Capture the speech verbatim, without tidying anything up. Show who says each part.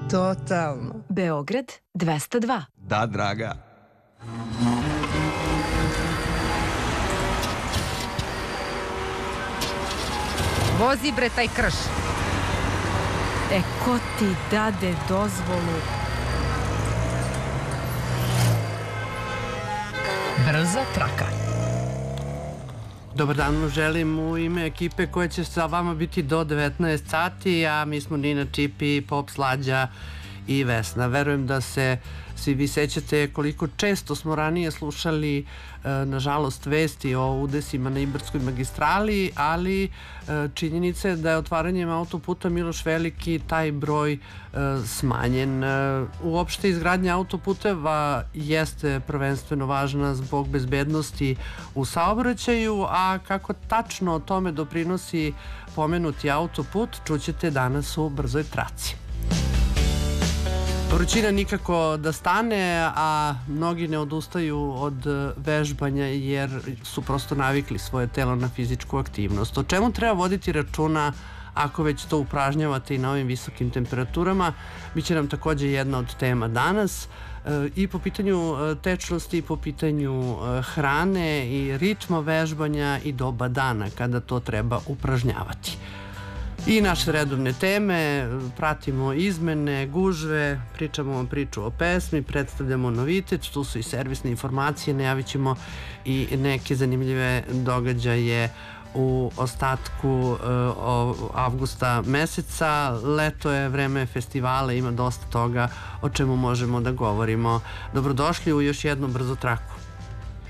Speaker 1: Totalno.
Speaker 2: Beograd dvesta dva.
Speaker 3: Da, draga.
Speaker 1: Vozi bre taj krš.
Speaker 2: E, ko ti dade dozvolu?
Speaker 4: Brza traka.
Speaker 5: Dobar dan vam želim u ime ekipe koja će sa vama biti do devetnaest sati, a mi smo Nina, Čipi, Pop, Slađa i Vesna. Verujem da se svi vi sećate koliko često smo ranije slušali, nažalost, vesti o udesima na Ibarskoj magistrali, ali činjenica je da je otvaranjem autoputa Miloš Veliki taj broj smanjen. Uopšte izgradnja autoputeva jeste prvenstveno važna zbog bezbednosti u saobraćaju, a kako tačno o tome doprinosi pomenuti autoput, čućete danas u Brzoj traci. Vrućina nikako da stane, a mnogi ne odustaju od vežbanja jer su prosto navikli svoje telo na fizičku aktivnost. O čemu treba voditi računa ako već to upražnjavate i na ovim visokim temperaturama, biće nam takođe jedna od tema danas i po pitanju tečnosti, i po pitanju hrane i ritma vežbanja i doba dana kada to treba upražnjavati. I naše redovne teme, pratimo izmene, gužve, pričamo vam priču o pesmi, predstavljamo novitet, tu su i servisne informacije, najavit ćemo i neke zanimljive događaje u ostatku uh, avgusta meseca. Leto je, vreme festivala, ima dosta toga o čemu možemo da govorimo. Dobrodošli u još jednu brzu traku.